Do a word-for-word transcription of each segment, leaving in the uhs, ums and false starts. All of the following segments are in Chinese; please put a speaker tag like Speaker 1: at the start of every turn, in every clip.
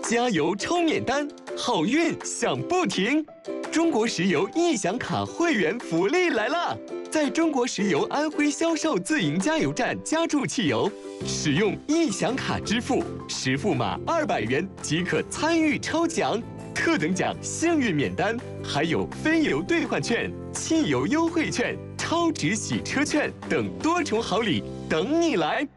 Speaker 1: 加油抽免单，好运享不停。中国石油易享卡会员福利来啦！在中国石油安徽销售自营加油站加注汽油，使用易享卡支付，实付码二百元即可参与抽奖。特等奖幸运免单，还有飞油兑换券、汽油优惠券、超值洗车券等多重好礼等你来。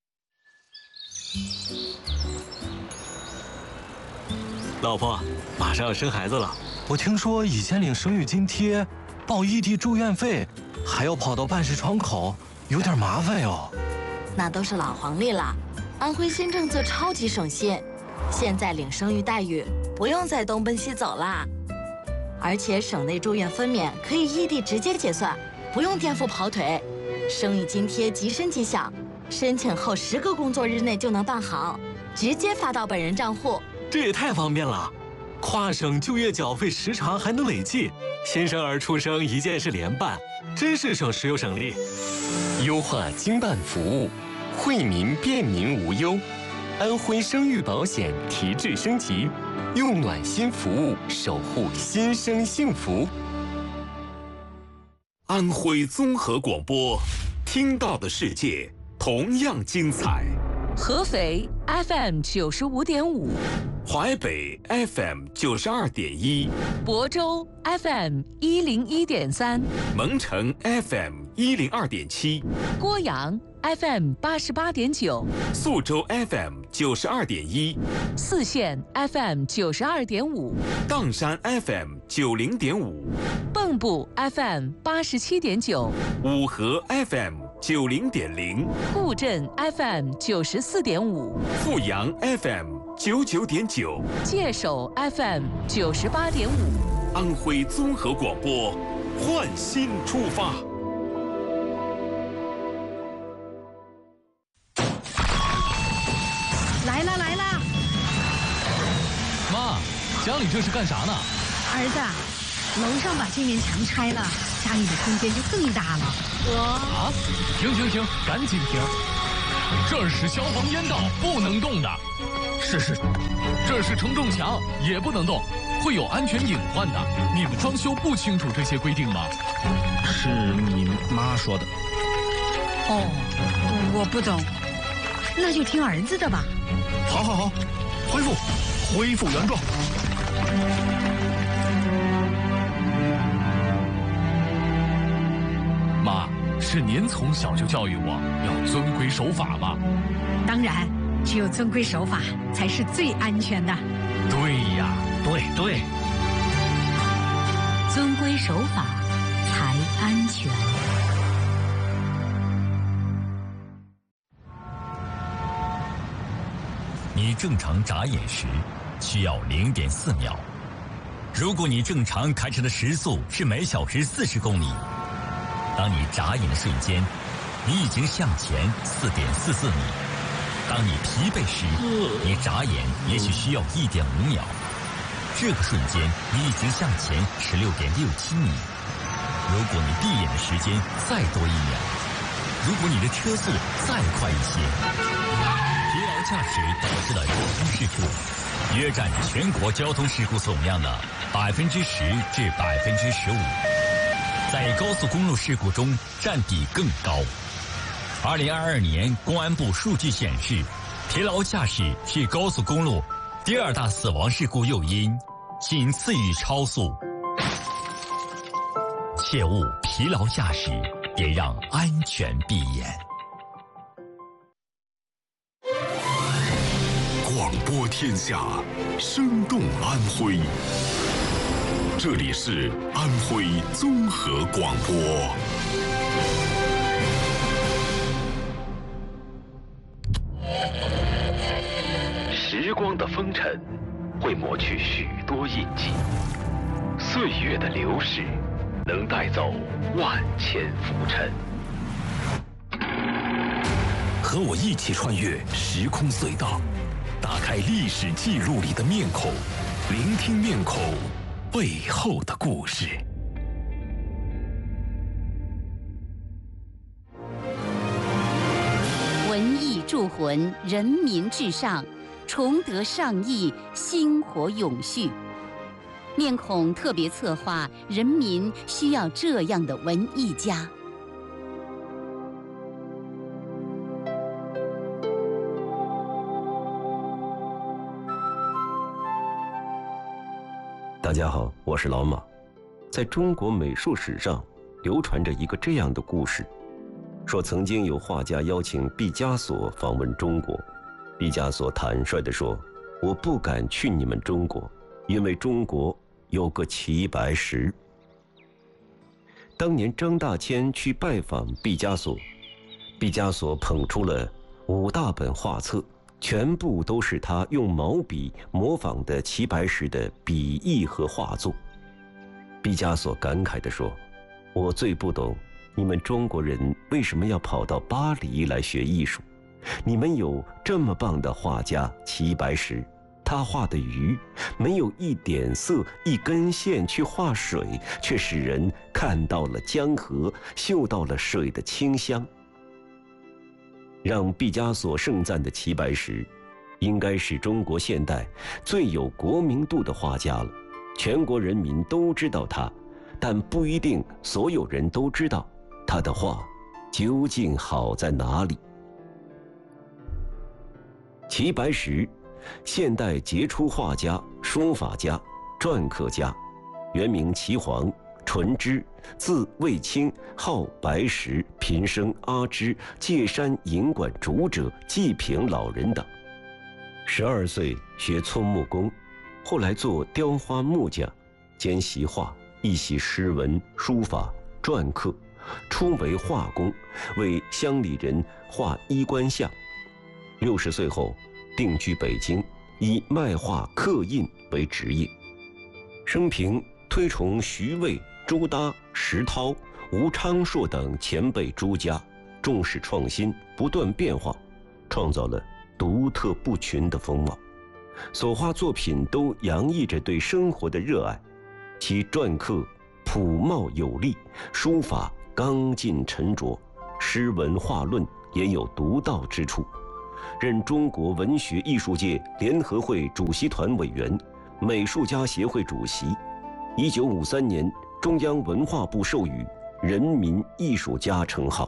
Speaker 2: 老婆，马上要生孩子了，
Speaker 3: 我听说以前领生育津贴、报异地住院费，还要跑到办事窗口，有点麻烦哟。
Speaker 4: 那都是老黄历了，安徽新政策超级省心，现在领生育待遇不用再东奔西走啦，而且省内住院分娩可以异地直接结算，不用颠覆跑腿。生育津贴即申即享，申请后十个工作日内就能办好，直接发到本人账户。
Speaker 2: 这也太方便了，跨省就业缴费时长还能累计，新生儿出生一件事连办，真是省时又省力。
Speaker 1: 优化经办服务，惠民便民无忧。安徽生育保险提质升级，用暖心服务守护新生幸福。
Speaker 5: 安徽综合广播，听到的世界同样精彩。
Speaker 6: 合肥 F M 九十五点五，
Speaker 5: 淮北 F M 九十二点一，
Speaker 6: 亳州 F M 一零一点三，
Speaker 5: 蒙城 F M 一零二点七，
Speaker 6: 郭阳 F M 八十八点九，
Speaker 5: 宿州 F M 九十二点一，
Speaker 6: 泗县 F M 九十二点五，
Speaker 5: 砀山 F M 九零点五，
Speaker 6: 蚌埠 F M 八十七点九，
Speaker 5: 五河 F M 九零点零，
Speaker 6: 户镇 F M 九十四点五，
Speaker 5: 阜阳 F M 九九点九，
Speaker 6: 界首 F M 九十八点五。
Speaker 5: 安徽综合广播，焕新出发。
Speaker 7: 来了来了！
Speaker 3: 妈，家里这是干啥呢？
Speaker 7: 儿子，楼上把这面墙拆了，家里的空间就更大了。我
Speaker 3: 啊！停停停，赶紧停！这儿是消防烟道，不能动的。是是，这是承重墙，也不能动，会有安全隐患的。你们装修不清楚这些规定吗？
Speaker 8: 是你妈说的。
Speaker 7: 哦，我不懂，那就听儿子的吧。
Speaker 8: 好好好，恢复，恢复原状。
Speaker 3: 妈，是您从小就教育我要遵规守法吗？
Speaker 7: 当然，只有遵规守法才是最安全的。
Speaker 3: 对呀，
Speaker 8: 对对，
Speaker 7: 遵规守法才安全。
Speaker 9: 你正常眨眼时需要零点四秒，如果你正常开车的时速是每小时四十公里，当你眨眼的瞬间，你已经向前四点四四米。当你疲惫时，你眨眼也许需要一点五秒，这个瞬间你已经向前十六点六七米。如果你闭眼的时间再多一秒，如果你的车速再快一些，疲劳驾驶导致的交通事故约占全国交通事故总量的百分之十至百分之十五，在高速公路事故中占比更高。二零二二年公安部数据显示，疲劳驾驶是高速公路第二大死亡事故诱因，仅次于超速。切勿疲劳驾驶，别让安全闭眼。
Speaker 5: 广播天下，生动安徽。这里是安徽综合广播。时光的风尘会抹去许多印记，岁月的流逝能带走万千浮尘。和我一起穿越时空隧道，打开历史记录里的面孔，聆听面孔背后的故事。
Speaker 10: 文艺铸魂，人民至上。 崇德尚义，薪火永续。面孔特别策划，人民需要这样的文艺家。
Speaker 11: 大家好，我是老马。在中国美术史上，流传着一个这样的故事，说曾经有画家邀请毕加索访问中国，毕加索坦率地说：“我不敢去你们中国，因为中国有个齐白石。”当年张大千去拜访毕加索，毕加索捧出了五大本画册，全部都是他用毛笔模仿的齐白石的笔意和画作。毕加索感慨地说：“我最不懂你们中国人为什么要跑到巴黎来学艺术。你们有这么棒的画家齐白石，他画的鱼没有一点色一根线去画水，却使人看到了江河，嗅到了水的清香。”让毕加索盛赞的齐白石，应该是中国现代最有国民度的画家了。全国人民都知道他，但不一定所有人都知道他的画究竟好在哪里。齐白石，现代杰出画家、书法家、篆刻家，原名齐黄，纯之，字卫青，号白石，平生阿知，界山银馆主者，济平老人等。十二岁学粗木工，后来做雕花木匠，兼习画，亦习诗文、书法、篆刻，初为画工，为乡里人画衣冠像。六十岁后定居北京，以卖画刻印为职业。生平推崇徐渭、朱耷、石涛、吴昌硕等前辈诸家，重视创新，不断变化，创造了独特不群的风貌。所画作品都洋溢着对生活的热爱，其篆刻朴茂有力，书法刚劲沉着，诗文画论也有独到之处。任中国文学艺术界联合会主席团委员、美术家协会主席。一九五三年，中央文化部授予人民艺术家称号。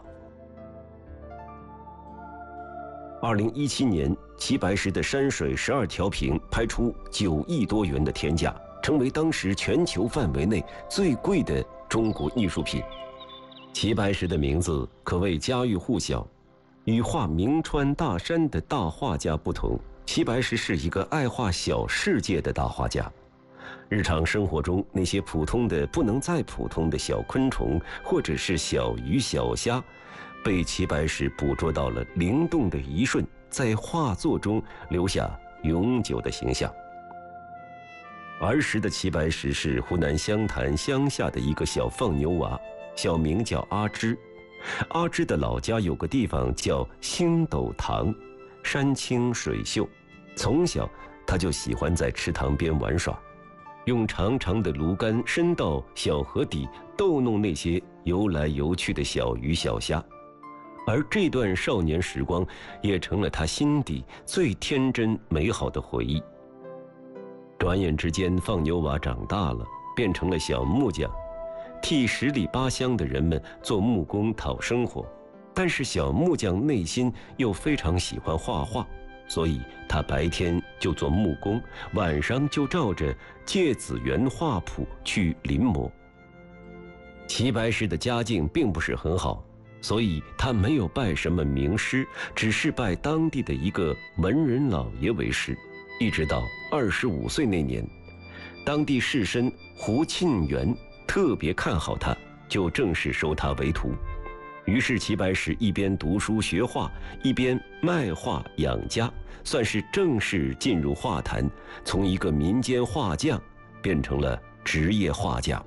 Speaker 11: 二零一七年，齐白石的山水十二条屏拍出九亿多元的天价，成为当时全球范围内最贵的中国艺术品。齐白石的名字可谓家喻户晓。与画名川大山的大画家不同，齐白石是一个爱画小世界的大画家。日常生活中那些普通的不能再普通的小昆虫，或者是小鱼小虾，被齐白石捕捉到了灵动的一瞬，在画作中留下永久的形象。儿时的齐白石是湖南湘潭乡下的一个小放牛娃，小名叫阿知。阿知的老家有个地方叫星斗塘，山清水秀，从小他就喜欢在池塘边玩耍，用长长的芦竿伸到小河底逗弄那些游来游去的小鱼小虾，而这段少年时光也成了他心底最天真美好的回忆。转眼之间，放牛娃长大了，变成了小木匠，替十里八乡的人们做木工讨生活。但是小木匠内心又非常喜欢画画，所以他白天就做木工，晚上就照着芥子园画谱去临摹。齐白石的家境并不是很好，所以他没有拜什么名师，只是拜当地的一个文人老爷为师。一直到二十五岁那年，当地士绅胡沁园特别看好他，就正式收他为徒。于是齐白石一边读书学画，一边卖画养家，算是正式进入画坛，从一个民间画匠变成了职业画家。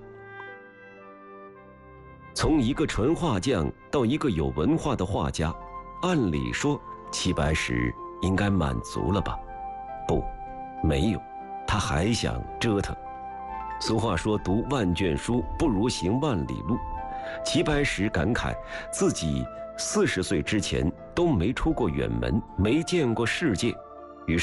Speaker 11: 从一个纯画匠到一个有文化的画家，按理说齐白石应该满足了吧？不，没有，他还想折腾。俗话说，读万卷书不如行万里路。齐白石感慨自己四十岁之前都没出过远门，没见过世界，于是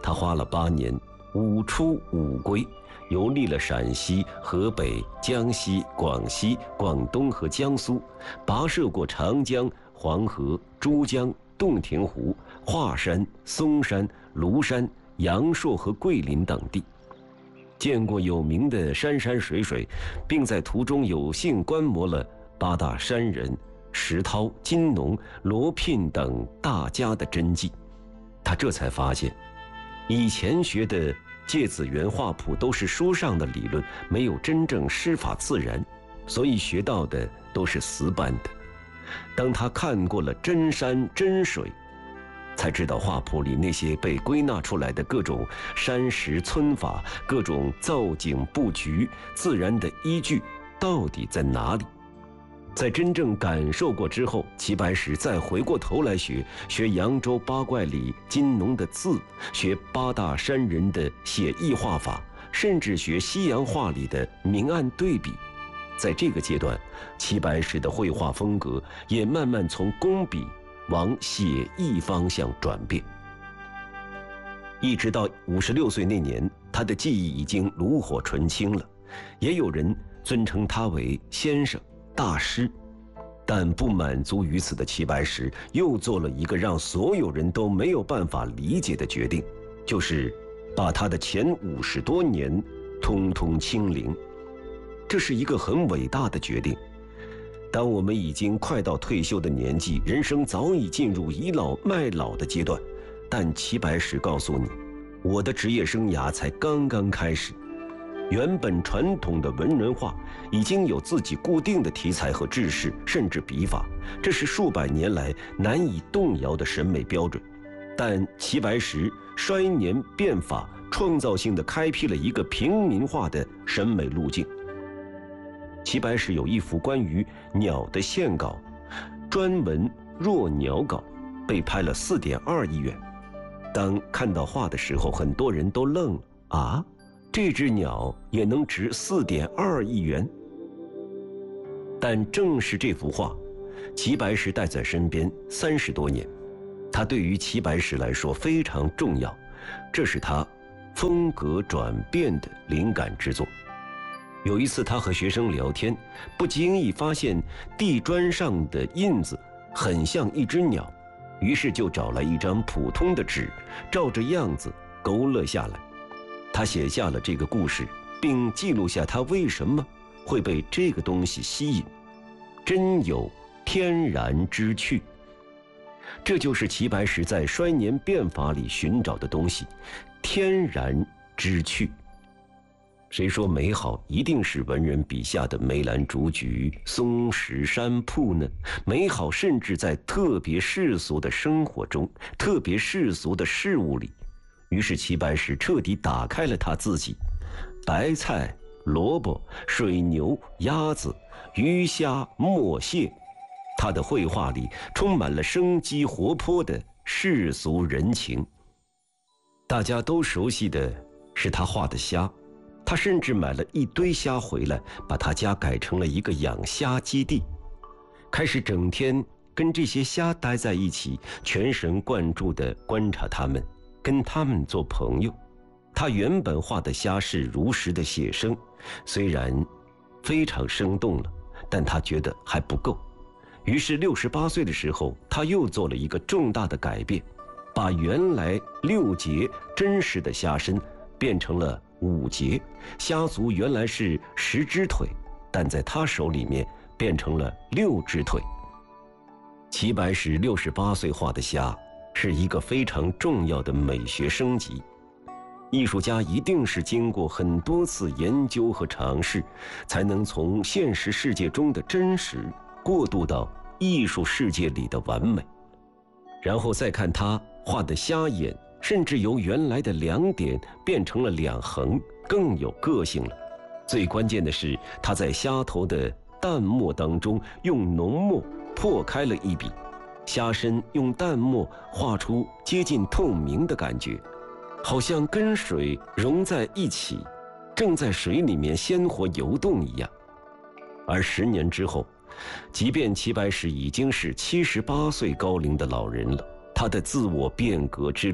Speaker 11: 他花了八年，五出五归，游历了陕西、河北、江西、广西、广东和江苏，跋涉过长江、黄河、珠江、洞庭湖、华山、嵩山、庐山、阳朔和桂林等地，见过有名的山山水水，并在途中有幸观摩了八大山人石涛、金农、罗聘等大家的真迹。他这才发现，以前学的芥子园画谱都是书上的理论，没有真正师法自然，所以学到的都是死板的。当他看过了真山真水，才知道画谱里那些被归纳出来的各种山石皴法、各种造景布局、自然的依据到底在哪里。在真正感受过之后，齐白石再回过头来学学扬州八怪里金农的字，学八大山人的写意画法，甚至学西洋画里的明暗对比。在这个阶段，齐白石的绘画风格也慢慢从工笔往写意方向转变。一直到五十六岁那年，他的技艺已经炉火纯青了，也有人尊称他为先生、大师。但不满足于此的齐白石又做了一个让所有人都没有办法理解的决定，就是把他的前五十多年通通清零。这是一个很伟大的决定。当我们已经快到退休的年纪，人生早已进入倚老卖老的阶段，但齐白石告诉你，我的职业生涯才刚刚开始。原本传统的文人画已经有自己固定的题材和制式，甚至笔法，这是数百年来难以动摇的审美标准。但齐白石衰年变法，创造性地开辟了一个平民化的审美路径。齐白石有一幅关于鸟的线稿，专文若鸟稿，被拍了四点二亿元。当看到画的时候，很多人都愣了啊！这只鸟也能值四点二亿元？但正是这幅画，齐白石带在身边三十多年，它对于齐白石来说非常重要，这是他风格转变的灵感之作。有一次，他和学生聊天，不经意发现地砖上的印子很像一只鸟，于是就找来一张普通的纸，照着样子勾勒下来。他写下了这个故事，并记录下他为什么会被这个东西吸引，真有天然之趣。这就是齐白石在衰年变法里寻找的东西，天然之趣。谁说美好一定是文人笔下的梅兰竹菊、松石山铺呢？美好甚至在特别世俗的生活中，特别世俗的事物里。于是齐白石彻底打开了他自己，白菜、萝卜、水牛、鸭子、鱼虾、墨蟹，他的绘画里充满了生机活泼的世俗人情。大家都熟悉的是他画的虾，他甚至买了一堆虾回来，把他家改成了一个养虾基地，开始整天跟这些虾待在一起，全神贯注地观察它们，跟他们做朋友。他原本画的虾是如实的写生，虽然非常生动了，但他觉得还不够。于是六十八岁的时候，他又做了一个重大的改变，把原来六节真实的虾身变成了五节，虾足原来是十只腿，但在他手里面变成了六只腿。齐白石六十八岁画的虾是一个非常重要的美学升级。艺术家一定是经过很多次研究和尝试，才能从现实世界中的真实过渡到艺术世界里的完美。然后再看他画的虾眼，甚至由原来的两点变成了两横，更有个性了。最关键的是，他在虾头的淡墨当中用浓墨破开了一笔，虾身用淡墨画出接近透明的感觉，好像跟水融在一起，正在水里面鲜活游动一样。而十年之后，即便齐白石已经是七十八岁高龄的老人了，他的自我变革之路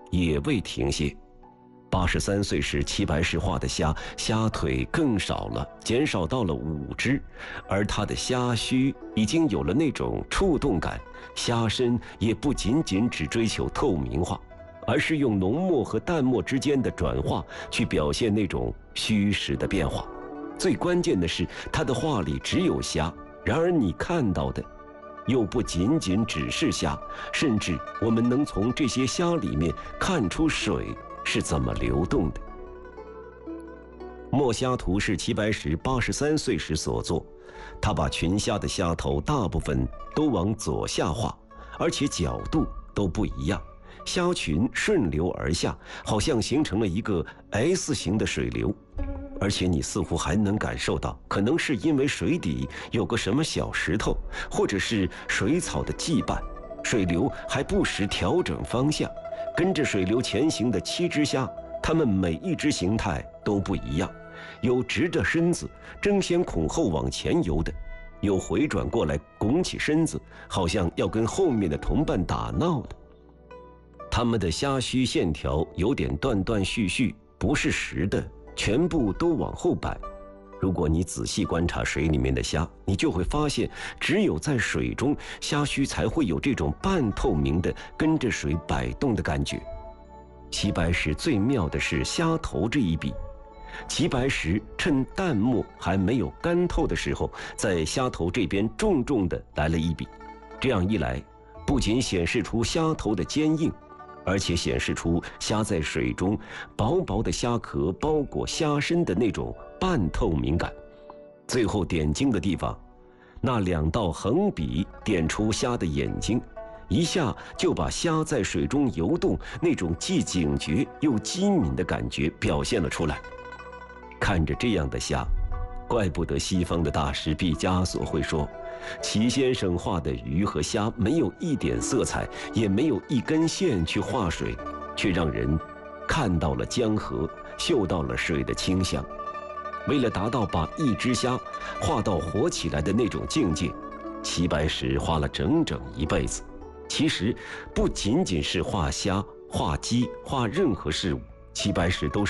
Speaker 11: 也未停歇。八十三岁时，齐白石画的虾，虾腿更少了，减少到了五只，而他的虾须已经有了那种触动感，虾身也不仅仅只追求透明化，而是用浓墨和淡墨之间的转化去表现那种虚实的变化。最关键的是，他的画里只有虾，然而你看到的又不仅仅只是虾，甚至我们能从这些虾里面看出水是怎么流动的。墨虾图是齐白石八十三岁时所作，他把群虾的虾头大部分都往左下画，而且角度都不一样，虾群顺流而下，好像形成了一个 S 型的水流。而且你似乎还能感受到，可能是因为水底有个什么小石头，或者是水草的羁绊，水流还不时调整方向。跟着水流前行的七只虾，它们每一只形态都不一样，有直着身子争先恐后往前游的，有回转过来拱起身子，好像要跟后面的同伴打闹的。它们的虾须线条有点断断续续，不是实的，全部都往后摆。如果你仔细观察水里面的虾，你就会发现，只有在水中，虾须才会有这种半透明的跟着水摆动的感觉。齐白石最妙的是虾头这一笔，齐白石趁淡墨还没有干透的时候，在虾头这边重重地来了一笔。这样一来，不仅显示出虾头的坚硬，而且显示出虾在水中薄薄的虾壳包裹虾身的那种半透明感。最后点睛的地方，那两道横笔点出虾的眼睛，一下就把虾在水中游动那种既警觉又机敏的感觉表现了出来。看着这样的虾，怪不得西方的大师毕加索会说，齐先生画的鱼和虾没有一点色彩，也没有一根线去画水，却让人看到了江河，嗅到了水的清香。为了达到把一只虾画到活起来的那种境界，齐白石花了整整一辈子。其实不仅仅是画虾、画鸡、画任何事物，齐白石都是